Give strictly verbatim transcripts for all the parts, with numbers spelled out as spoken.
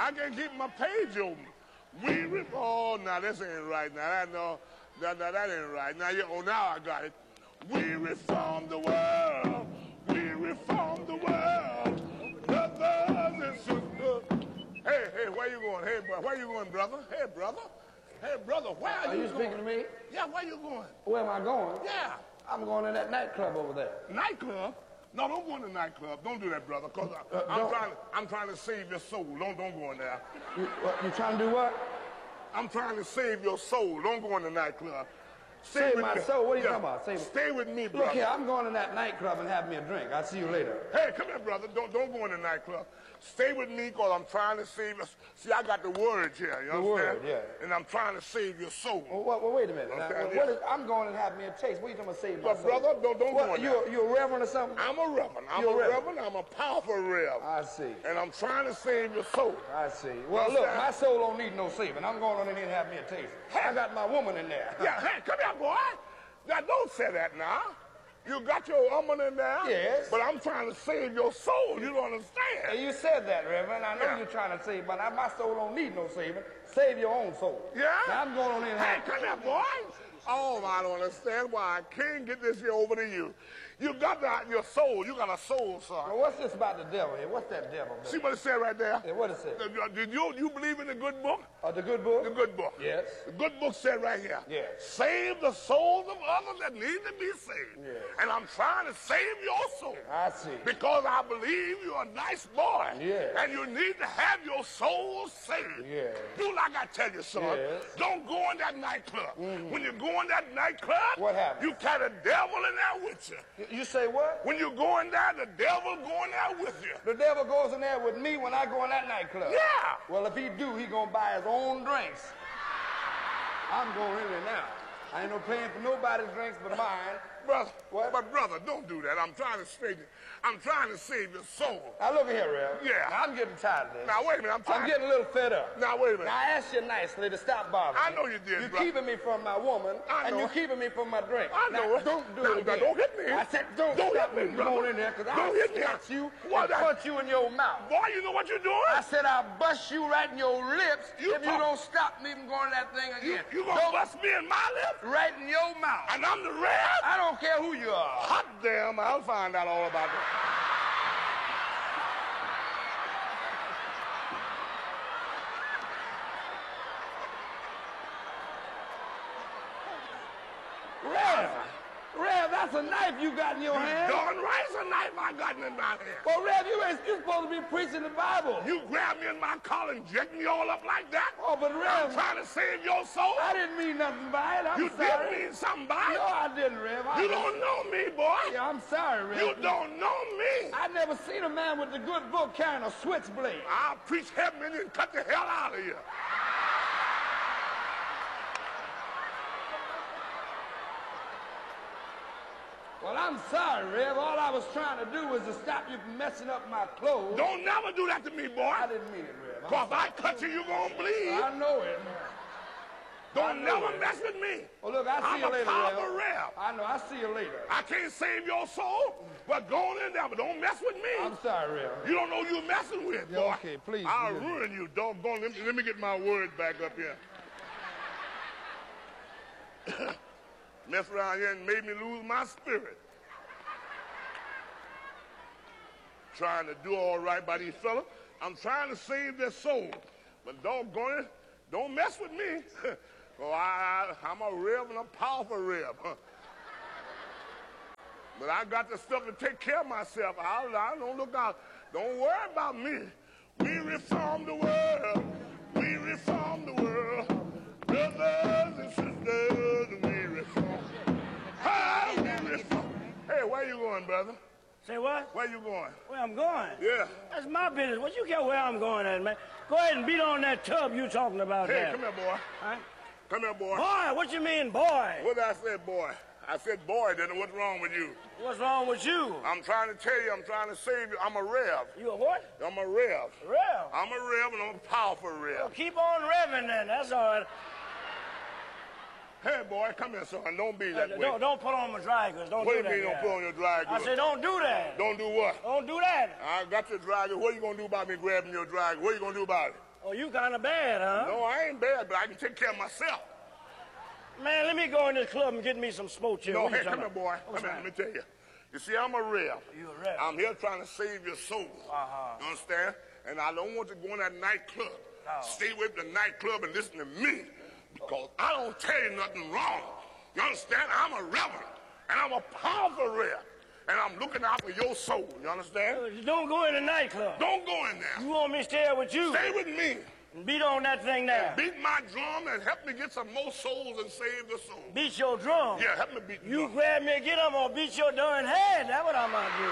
I can't keep my page open. We re oh, now this ain't right. Now that no, that, that, that ain't right. Now you, oh, now I got it. We reform the world. We reform the world. Brothers and sisters. Hey, hey, where you going? Hey, bro, where you going, brother? Hey, brother. Hey, brother, where are, are you, you going? speaking to me? Yeah, where you going? Where am I going? Yeah. I'm going to that nightclub over there. Nightclub? No, don't go in the nightclub. Don't do that, brother, because uh, I'm, trying to, I'm trying to save your soul. Don't, don't go in there. You, what, you trying to do what? I'm trying to save your soul. Don't go in the nightclub. Stay save my me. soul? What are you yeah. talking about? Save Stay with me, brother. Look here, I'm going to that nightclub and have me a drink. I'll see you later. Hey, come here, brother. Don't, don't go in the nightclub. Stay with me because I'm trying to save you. See, I got the words here, you the understand? Word, yeah. And I'm trying to save your soul. Well, well, well wait a minute. Now, well, what is, I'm going to have me a taste. What are you talking about saving my but soul? brother, don't, don't what, go in you, there. You a reverend or something? I'm a reverend. I'm You're a reverend. reverend. I'm a powerful reverend. I see. And I'm trying to save your soul. I see. Well, look, my soul don't need no saving. I'm going on in here and have me a taste. Hey. I got my woman in there. Yeah, hey, come here, boy. Now, don't say that now. You got your woman in there. Yes. But I'm trying to save your soul. You don't understand. And you said that, Reverend. I know yeah. you're trying to save, but I, my soul don't need no saving. Save your own soul. Yeah? Now, I'm going on in Hey, here. come here, boy. Oh, I don't understand why I can't get this here over to you. You got that, your soul. You got a soul, son. Well, what's this about the devil here? What's that devil? See what it said right there? Yeah, what it said? Did you, you believe in the good book? Uh, the good book? The good book. Yes. The good book said right here. Yes. Save the souls of others that need to be saved. Yes. And I'm trying to save your soul. I see. Because I believe you're a nice boy. Yes. And you need to have your soul saved. Yes. Do like I tell you, son. Yes. Don't go in that nightclub. Mm-hmm. When you go in that nightclub, what happens? You got a devil in there with you. You, you say what? When you go in there, the devil go in there with you. The devil goes in there with me when I go in that nightclub? Yeah. Well, if he do, he gonna buy his own drinks. I'm going in there now. I ain't no paying for nobody's drinks but mine. Brother, what? But brother, don't do that. I'm trying to save you. I'm trying to save your soul. Now look here, Rev. Yeah. Now, I'm getting tired of this. Now wait a minute. I'm trying. I'm getting a little fed up. Now wait a minute. Now I asked you nicely to stop bothering I me. know you did, You're brother. keeping me from my woman, I know. and you're keeping me from my drink. I know now, it. Don't do now, it again. Don't hit me. I said don't, don't stop hit me, me brother. going in there, because I'll don't hit me. snatch you what, and I... punch you in your mouth. Boy, you know what you're doing? I said I'll bust you right in your lips you if talk... you don't stop me from going that thing again. You, you gonna don't... bust me in my lips? Right in your mouth. And I'm the red? I don't care who you are. Hot damn, I'll find out all about that. Rev, Rev, that's a knife you got in your you hand. Darn right, it's a knife I got in my hand. Well, Rev, you ain't you supposed to be preaching the Bible. You grabbed me in my collar and jacked me all up like that. Oh, but Rev, I'm trying to save your soul. I didn't mean nothing by it. I'm you sorry. did mean something by it. No, I didn't, Rev. I you didn't. don't know me, boy. Yeah, I'm sorry, Rev. You don't know me. I never seen a man with the good book carrying a switchblade. I'll preach heaven and cut the hell out of you. Well, I'm sorry, Rev. All I was trying to do was to stop you from messing up my clothes. Don't never do that to me, boy. I didn't mean it, Rev. Because if I cut you, you're going to bleed. I know it. Don't know never it. mess with me. Well, look, I see I'm you later, a powerful Rev. Rev. I know. I see you later. I can't save your soul, but go on in there, but don't mess with me. I'm sorry, Rev. You don't know who you're messing with, Yeah, boy. okay, please. I'll please. ruin you, doggone. Let me, let me get my words back up here. Mess around here and made me lose my spirit. Trying to do all right by these fellas. I'm trying to save their soul. But doggone it, don't mess with me. Oh, I, I, I'm a Rev and a powerful Rev. Huh? But I got the stuff to take care of myself. I, I don't look out. Don't worry about me. We reform the world. We reform the world. Brothers and sisters, we reform. Hey, we reform. Hey, where you going, brother? Say what? Where you going? Where I'm going? Yeah. That's my business. What you care where I'm going at, man? Go ahead and beat on that tub you talking about hey, there. Hey, come here, boy. Huh? Come here, boy. Boy, what you mean, boy? What did I say, boy? I said, boy, then what's wrong with you? What's wrong with you? I'm trying to tell you, I'm trying to save you. I'm a Rev. You a what? I'm a Rev. Rev? I'm a Rev and I'm a powerful Rev. Well, keep on revving then. That's all right. Hey, boy, come here, son. Don't be that uh, way. Don't, don't put on my dry goods. Don't what do you that. What do you mean don't put on your dry goods? I said don't do that. Don't do what? Don't do that. I got your dry goods. What are you going to do about me grabbing your dry goods? What are you going to do about it? Oh, you kind of bad, huh? No, I ain't bad, but I can take care of myself. Man, let me go in this club and get me some smoke here. No, What you hey, come talking here, boy. about? Come here, let me tell you. You see, I'm a rev. You a rev. I'm here trying to save your soul. Uh-huh. You understand? And I don't want you to go in that nightclub. No. Stay away from the nightclub and listen to me, because I don't tell you nothing wrong. You understand? I'm a reverend, and I'm a powerful rev, and I'm looking out for your soul. You understand? Uh, Don't go in the nightclub. Don't go in there. You want me to stay with you? Stay with me. And beat on that thing there. Beat my drum and help me get some more souls and save the soul. Beat your drum. Yeah, help me beat the You drum. grab me and get him or beat your darn head. That's what I'm gonna do.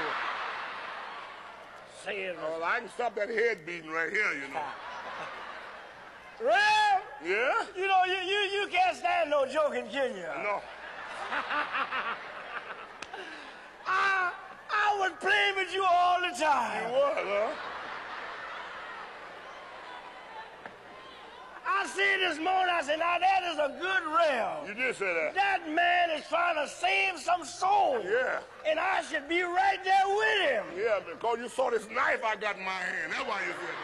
Say it. Well, I can stop that head beating right here, you know. Rev, Yeah? you know, you, you, you can't stand no joking, can you? No. I, I would play with you all the You time. what, huh? I said this morning, I said, now that is a good rail. You did say that. That man is trying to save some soul. Yeah. And I should be right there with him. Yeah, because you saw this knife I got in my hand. That's why you said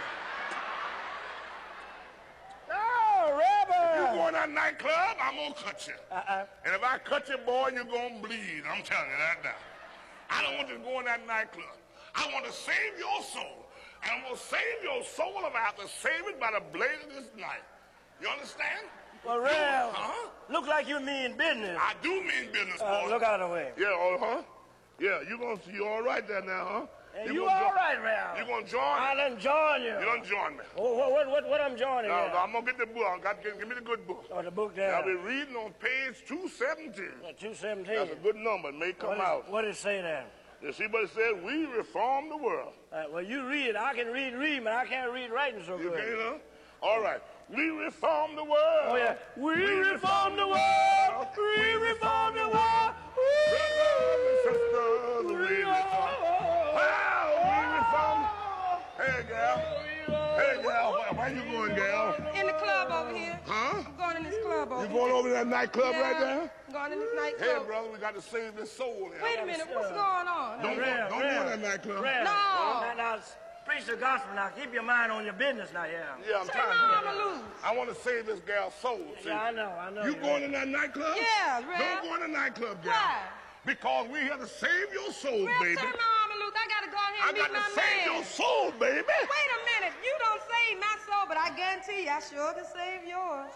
that. Oh, You Reverend. go in that nightclub, I'm gonna cut you. Uh-uh. And if I cut you, boy, you're gonna bleed. I'm telling you that now. I don't want you to go in that nightclub. I want to save your soul. And I'm gonna save your soul if I have to save it by the blade of this knife. You understand? Well, Rev, Huh? look like you mean business. I do mean business, Uh, boy. look out of the way. Yeah, uh huh. Yeah, you gonna you all right there now, huh? Hey, you gonna all jo- right, Rev? You gonna join? I done join you. You done join me. Oh, what, what, what, what I'm joining No, here? no, I'm gonna get the book. I got give, give me the good book. Oh, the book I'll be there. reading on page two seventeen. two seventeen. That's a good number. It may come What, is, out. what it say there? You see what it said? We reform the world. Uh, well, you read. I can read, read, but I can't read writing so You good. can't, huh? All right. We reform the world. Oh, yeah. We reform the world. We reform the world. Brothers and sisters, we reform. Wow, we reform. Hey, gal. Hey, gal. Where, where you going, gal? In the club over here. Huh? I'm going in this club over You here. going over to that nightclub Yeah, right there? I'm going in this nightclub. Hey, brother, we got to save this soul here. Wait a minute, what's going on? Don't, go, Rev, don't Rev, go in that nightclub. Rev, No. Now, now, preach the gospel now. Keep your mind on your business now, yeah. Yeah, I'm Say trying no, to. I'ma lose. I want to save this gal's soul. See? Yeah, I know, I know. You going in that nightclub? Yeah, Rev. Don't go in the nightclub, gal. Why? Because we here to save your soul, Rev, baby. say no, I'ma lose. I gotta go I ahead and got meet to my save man. your soul, baby. Wait a minute, you don't save my soul, but I guarantee you I sure can save yours.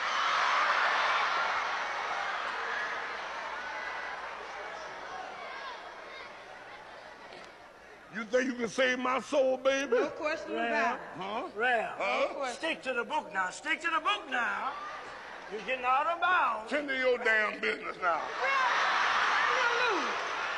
You think you can save my soul, baby? No question Rev, about it. Huh? Rev, Huh? stick to the book now. Stick to the book now. You're getting out of bounds. Tend to your damn business now. Rev, I'm gonna lose.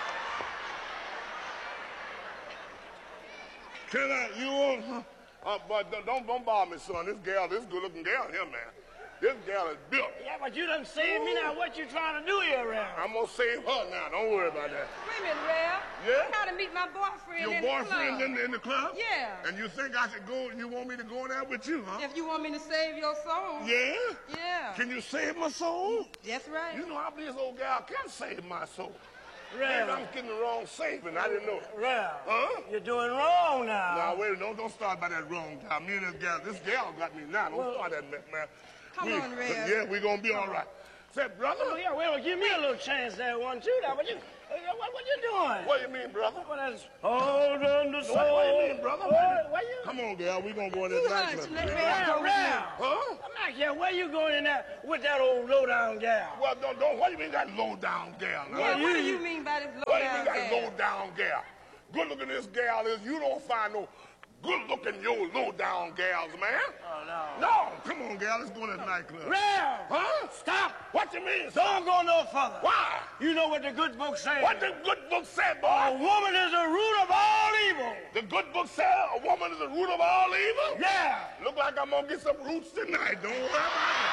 Can I, you want, uh, but don't- don't, don't bother me, son. This gal, this good-looking gal here, man. This gal is built. Yeah, but you done saved me now. What you trying to do here, Rev? I'm gonna save her now. Don't worry about that. Wait a minute, Rev. Yeah? I'm trying to meet my boyfriend Your in boyfriend the in club. the, in the club? Yeah. And you think I should go, you want me to go in there with you, huh? If you want me to save your soul. Yeah? Yeah. Can you save my soul? That's right. You know, I believe this old gal can save my soul. Maybe Rev, I'm getting the wrong saving. I didn't know. Rev, Huh? you're doing wrong now. Now, wait, don't, don't start by that wrong gal. Me and this gal, this gal got me now. Don't start that mess, man. Come we, on, Rev. Yeah, we're going to be all right. Say, brother, Oh, yeah, well, give me a little chance there, one, too. Now, what you, uh, what, what you doing? what you mean, brother? What is, hold on the soul. What, what you mean, brother? What, what you? Come on, gal, we going to go in You that hush, nightclub. let me Rev, go with Rev. you. Huh? I'm not here. Where you going in there with that old low-down gal? Well, don't, don't, what do you mean that low-down gal? Now? Yeah, What what do you- you mean by this low do you mean down that gal? low-down gal? Good looking this gal is, you don't find no good-looking your low-down gals, man. Oh, no. No, come on, gal, let's go to the nightclub. Rev, Huh? stop. What you mean? Don't go no further. Why? You know what the good book says. What the good book said, A boy? woman is the root of all evil. The good book said a woman is the root of all evil? Yeah. Look like I'm gonna get some roots tonight. Don't worry about it.